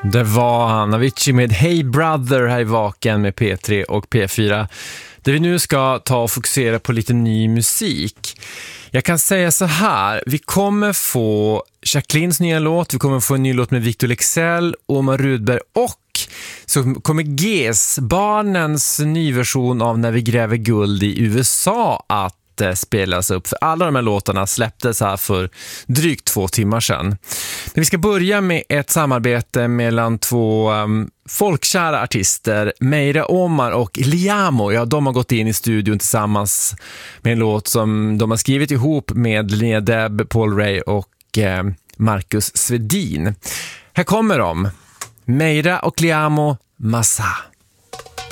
Det var han, Avicii med Hey Brother här i Vaken med P3 och P4. Där vi nu ska ta och fokusera på lite ny musik. Jag kan säga så här, vi kommer få Jacquelines nya låt, vi kommer få en ny låt med Victor Leksell, Omar Rudberg och så kommer GES, barnens nyversion av När vi gräver guld i USA att spelas upp. För alla de här låtarna släpptes här för drygt 2 timmar sedan. Men vi ska börja med ett samarbete mellan två folkkära artister, Meira Omar och Liamo. Ja, de har gått in i studion tillsammans med en låt som de har skrivit ihop med Linnea Deb, Paul Ray och Marcus Svedin. Här kommer de. Meira och Liamo, Massa.